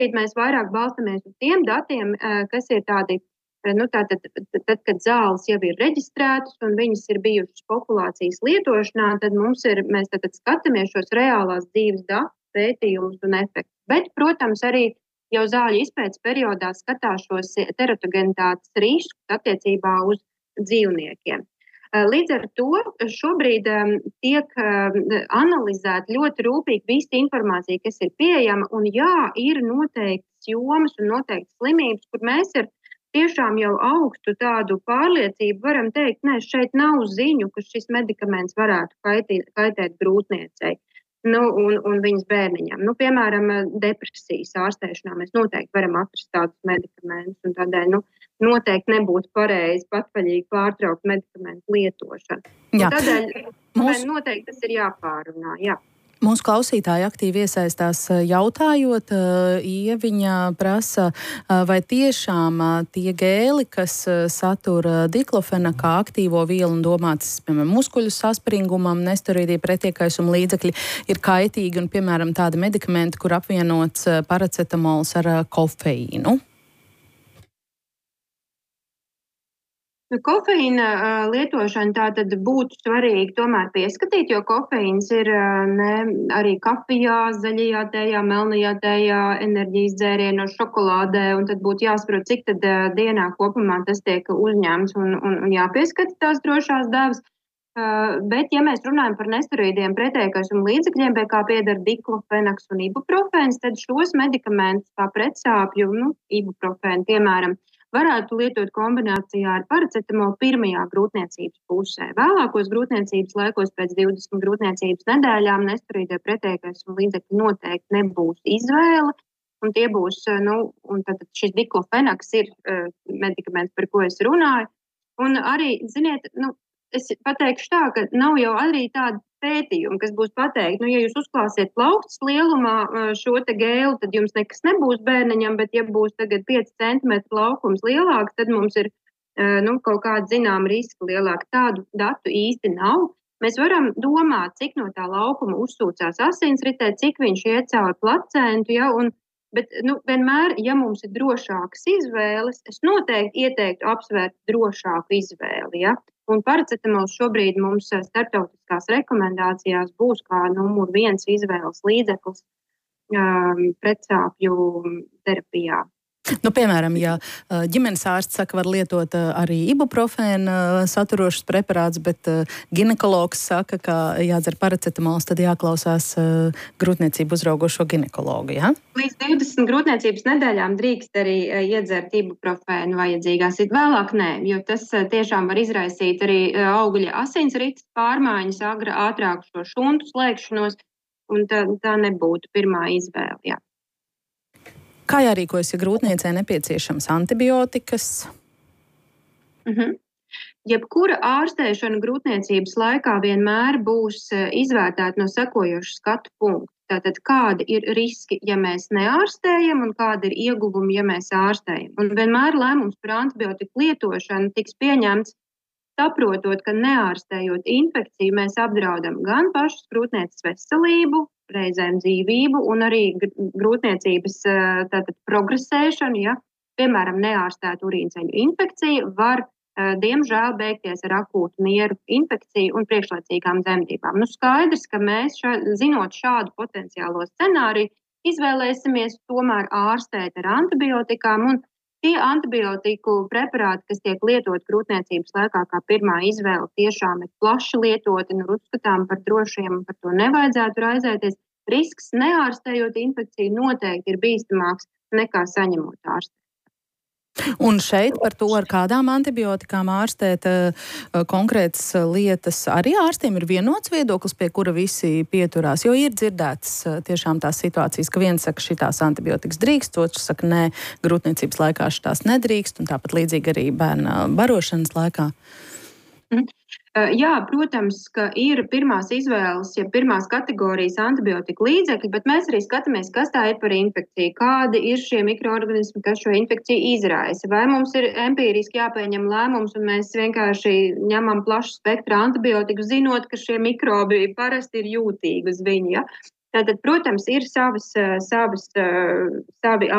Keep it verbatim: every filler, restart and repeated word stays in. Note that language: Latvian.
Šobrīd mēs vairāk balstamies uz tiem datiem, kas ir tādi, nu, tātad, tad, kad zāles jau ir reģistrētas un viņas ir bijušas populācijas lietošanā, tad mums ir, mēs tātad skatāmies šos reālās dzīves datu pētījumus un efektus. Bet, protams, arī jau zāļu izpētes periodā skatās šos teratogenitātes riskus attiecībā uz dzīvniekiem. Līdz ar to šobrīd tiek analizēta ļoti rūpīgi visa informācija, kas ir pieejama, un jā, ir noteiktas jomas un noteiktas slimības, kur mēs ar tiešām jau augstu tādu pārliecību varam teikt, ne, šeit nav ziņu, ka šis medikaments varētu kaitīt, kaitēt grūtniecei. Nu, un, un viņas bērniņam. Nu, piemēram, depresijas ārstēšanā mēs noteikti varam atrast tādus medikamentus, un tādēļ nu, noteikti nebūtu pareizi patvaļīgi pārtraukt medikamentu lietošanu. Tādēļ Mūs... noteikti tas ir jāpārunā. Jā. Mūsu klausītāji aktīvi iesaistās jautājot, Ieviņa prasa, vai tiešām tie gēli, kas satur diklofena kā aktīvo vielu un domāts, piemēram, muskuļu saspringumam, nestorīdija pretiekaisuma līdzekļi, ir kaitīgi un, piemēram, tādi medikamenti, kur apvienots paracetamols ar kofeīnu. Kofeīna lietošana tātad būtu svarīgi tomēr pieskatīt, jo kofeīns ir ne, arī kafijā, zaļajā tējā, melnajā tējā, enerģijas dzērienā, šokolādē, un tad būtu jāsaprot, cik tad dienā kopumā tas tiek uzņemts un, un, un jāpieskata tās drošās devas. Bet, ja mēs runājam par nesteroīdiem pretēkaisuma līdzekļiem, pie kā pieder diklofenaks un ibuprofēns, tad šos medikamentus kā pretsāpju, nu, ibuprofēnu, piemēram, varētu lietot kombinācijā ar paracetamolu pirmajā grūtniecības pusē. Vēlākos grūtniecības laikos pēc divdesmit grūtniecības nedēļām nesteroīdie pretēkaisuma līdzekļi noteikti nebūs izvēle, un tie būs, nu, un tad šis diklofenaks ir uh, medikaments, par ko es runāju. Un arī, ziniet, nu, es pateikšu tā, ka nav jau arī tāda pētījuma, kas būs pateikt, nu, ja jūs uzklāsiet plaukstas lielumā šo te gēlu, tad jums nekas nebūs bērniņam, bet ja būs tagad pieci centimetri laukums lielāks, tad mums ir, nu, kaut kāda zināma riska lielāka. Tādu datu īsti nav. Mēs varam domāt, cik no tā laukuma uzsūcās asinsritē, cik viņš iet cauri placentu, ja, un, bet, nu, vienmēr, ja mums ir drošākas izvēles, es noteikti ieteiktu apsvērt drošāku izvēli, ja. Un paracetamols šobrīd mums starptautiskās rekomendācijās būs kā numur viens izvēles līdzeklis um, pretsāpju terapijā. Nu, piemēram, ja ģimenes ārsts saka, var lietot arī ibuprofēnu saturošus preparātus, bet ginekologs saka, ka jādzer paracetamols, tad jāklausās grūtniecību uzraugošo ginekologu, ja? Līdz divdesmit grūtniecības nedēļām drīkst arī iedzert ibuprofēnu vajadzīgās. Vēlāk nē, jo tas tiešām var izraisīt arī augļa asinsrites pārmaiņas, agra, ātrāk šo šuntu slēgšanos, un tā, tā nebūtu pirmā izvēle, jā. Kā jārīkojas, ja grūtniecei nepieciešams antibiotikas? Mhm. Jebkura ārstēšana grūtniecības laikā vienmēr būs izvērtēta no sekojoša skatu punkta. Tātad, kādi ir riski, ja mēs neārstējam, un kādi ir ieguvumi, ja mēs ārstējam. Un vienmēr lēmums par antibiotiku lietošanu tiks pieņemts, saprotot, ka neārstējot infekciju, mēs apdraudam gan pašas grūtnieces veselību, reizēm dzīvību un arī grūtniecības tātad progresēšanu, ja, piemēram, neārstēta urīnceļu infekcija var, diemžēl, beigties ar akūtu nieru infekciju un priekšlaicīgām dzemdībām. Nu, skaidrs, ka mēs, šā, zinot šādu potenciālo scenāriju, izvēlēsimies tomēr ārstēt ar antibiotikām, un tie antibiotiku preparāti, kas tiek lietot grūtniecības laikā kā pirmā izvēle, tiešām ir plaši lietoti un uzskatām par drošiem, par to nevajadzētu raizēties. Risks neārstējot infekciju noteikti ir bīstamāks nekā saņemot ārstēt. Un šeit par to, ar kādām antibiotikām ārstēt uh, konkrētas lietas, arī ārstiem ir vienots viedoklis, pie kura visi pieturās, jo ir dzirdētas uh, tiešām tās situācijas, ka viens saka, šitās antibiotikas drīkst, otrs saka, nē, grūtniecības laikā šitās nedrīkst, un tāpat līdzīgi arī bērna barošanas laikā. Mm. Jā, protams, ka ir pirmās izvēles, ja pirmās kategorijas antibiotiku līdzekļi, bet mēs arī skatāmies, kas tā ir par infekciju, kādi ir šie mikroorganismi, kas šo infekciju izraisa. Vai mums ir empīriski jāpieņem lēmums, un mēs vienkārši ņemam plašu spektru antibiotiku, zinot, ka šie mikrobi parasti ir jūtīgi uz viņu. Ja? Tātad, protams, ir savas, savas, savi